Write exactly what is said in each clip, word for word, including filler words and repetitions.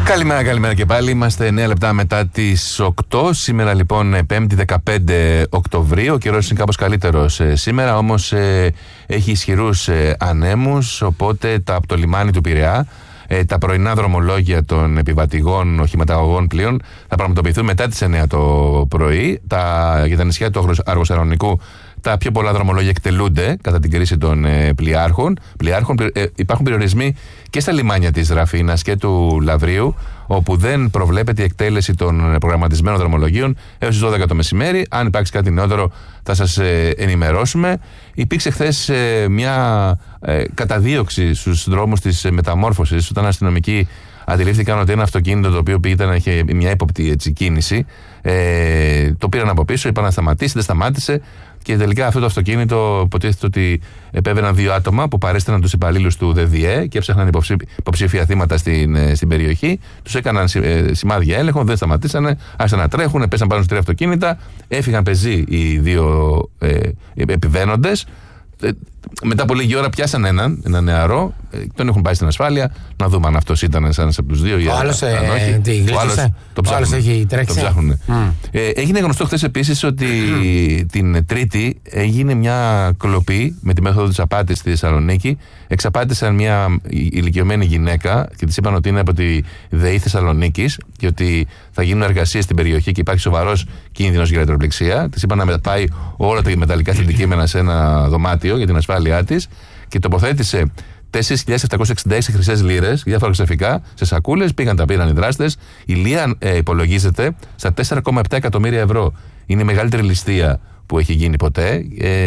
Καλημέρα, καλημέρα και πάλι. Είμαστε εννέα λεπτά μετά τις οκτώ. Σήμερα λοιπόν πέμπτη δεκαπέντε Οκτωβρίου. Ο καιρός είναι κάπως καλύτερος ε, σήμερα, όμως ε, έχει ισχυρούς ε, ανέμους. Οπότε τα, από το λιμάνι του Πειραιά, ε, τα πρωινά δρομολόγια των επιβατηγών οχηματαγωγών πλοίων θα πραγματοποιηθούν μετά τις εννέα το πρωί. Τα, για τα νησιά του Αργοσαρονικού τα πιο πολλά δρομολόγια εκτελούνται κατά την κρίση των ε, πλοιάρχων. πλοιάρχων ε, υπάρχουν περιορισμοί και στα λιμάνια της Ραφίνας και του Λαβρίου, όπου δεν προβλέπεται η εκτέλεση των προγραμματισμένων δρομολογίων έως τις δώδεκα το μεσημέρι. Αν υπάρξει κάτι νεότερο θα σας ε, ενημερώσουμε. Υπήρξε χθες ε, μια ε, καταδίωξη στους δρόμους της ε, μεταμόρφωσης, όταν αστυνομικοί αντιλήφθηκαν ότι ένα αυτοκίνητο το οποίο πήγε να είχε μια ύποπτη έτσι, κίνηση, ε, το πήραν από πίσω, είπαν να σταματήσει, δεν σταμάτησε. Και τελικά αυτό το αυτοκίνητο υποτίθεται ότι επέβαιναν δύο άτομα που παρέστηναν τους υπαλλήλους του ΔΔΕ και έψαχναν υποψή, υποψήφια θύματα στην, στην περιοχή. Τους έκαναν σημάδια έλεγχων, δεν σταματήσανε, άρχισαν να τρέχουν, πέσαν πάνω σε τρία αυτοκίνητα, έφυγαν πεζοί οι δύο ε, επιβαίνοντες. Ε, μετά από λίγη ώρα πιάσαν έναν, έναν νεαρό, ε, τον έχουν πάει στην ασφάλεια. Να δούμε αν αυτός ήταν ένας από τους δύο ή ο άλλος, αν ε, όχι. Τι, ο άλλος το ψάχνουν. Έχει τρέξει. Το ψάχνουν. Mm. Ε, έγινε γνωστό χθες επίσης ότι την Τρίτη έγινε μια κλοπή με τη μέθοδο της απάτης στη Θεσσαλονίκη. Εξαπάτησαν μια ηλικιωμένη γυναίκα και της είπαν ότι είναι από τη ΔΕΗ Θεσσαλονίκης και ότι θα γίνουν εργασίες στην περιοχή και υπάρχει σοβαρός κίνδυνος για ηλεκτροπληξία. Της είπαν να πάει όλα τα μεταλλικά συντικείμενα σε ένα δωμάτιο για την ασφάλειά της και τοποθέτησε τέσσερις χιλιάδες επτακόσιες εξήντα έξι χρυσές λίρες, διάφορα ξεφικά, σε σακούλες. Πήγαν, τα πήραν οι δράστες. Η λία ε, υπολογίζεται στα τέσσερα κόμμα επτά εκατομμύρια ευρώ. Είναι η μεγαλύτερη ληστεία που έχει γίνει ποτέ.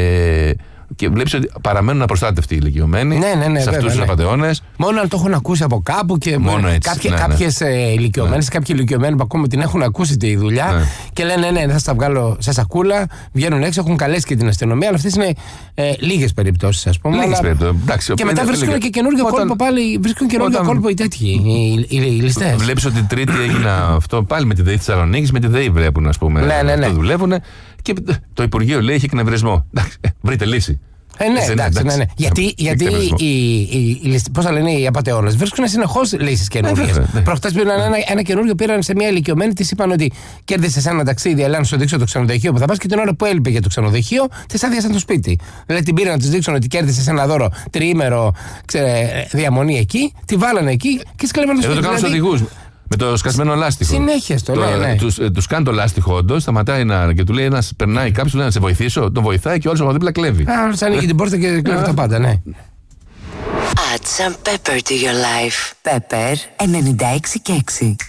Ε, και βλέπεις ότι παραμένουν απροστάτευτοι οι ηλικιωμένοι, ναι, ναι, ναι, σε αυτούς τους απατεώνες. Μόνο αν το έχουν ακούσει από κάπου και μόνο έτσι, κάποιοι, ναι, ναι. κάποιες ε, ηλικιωμένες, ναι. κάποιοι ηλικιωμένοι που ακόμα την έχουν ακούσει τη δουλειά, ναι. και λένε ναι, ναι, θα στα βγάλω σε σακούλα, βγαίνουν έξω, έχουν καλέσει και την αστυνομία, αλλά αυτές είναι ε, λίγες περιπτώσεις, ας πούμε. Λίγες περιπτώσεις. Και μετά βρίσκουν λίγες. και καινούργιο όταν, κόλπο πάλι, βρίσκουν καινούργιο όταν, κόλπο οι τέτοιοι, οι, οι, οι ληστές. Βλέπεις ότι Τρίτη έγινε αυτό πάλι με τη ΔΕΗ Θεσσαλονίκης, με τη ΔΕΗ βλέπουν, ας πούμε. Ναι, ναι, ναι. Το δουλεύουν και το Υπουργείο λέει έχει εκνευρισμό. Βρείτε λύση. Ε, ναι, εντάξει, ναι, ναι. Γιατί, γιατί οι, οι, οι, πώς θα λένε, οι απατεώνες βρίσκουν συνεχώς λύσεις καινούργιες. Ναι, ναι. Προχτές πήραν ένα, ένα καινούργιο, πήραν σε μια ηλικιωμένη, της είπαν ότι κέρδισες ένα ταξίδι, αλλά να σου δείξω το ξενοδοχείο που θα πας, και την ώρα που έλειπε για το ξενοδοχείο, της άδειασαν το σπίτι. Δηλαδή την πήραν να της δείξουν ότι κέρδισες ένα δώρο τριήμερο διαμονή εκεί, τη βάλανε εκεί και της κλέβανε το σπίτι. Εδώ το κάνουν στους οδηγούς. Με το σκασμένο λάστιχο. Συνέχεια στο λέω. Ναι. Τους, τους κάνει το λάστιχο, όντως, σταματάει να, και του λέει ένας, περνάει κάποιος, του λέει να σε βοηθήσω. Τον βοηθάει και όλος από δίπλα κλέβει. Α, σαν ανοίγει την πόρτα και κλέβει τα πάντα, ναι. Add some pepper to your life. Pepper ενενήντα έξι και έξι.